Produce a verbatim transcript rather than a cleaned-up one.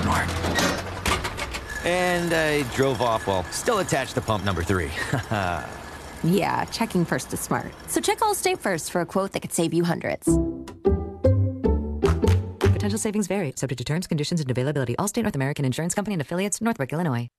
smart. And I drove off while still attached to pump number three. Yeah, checking first is smart. So check Allstate first for a quote that could save you hundreds. Potential savings vary, subject to terms, conditions, and availability. Allstate North American Insurance Company and affiliates, Northbrook, Illinois.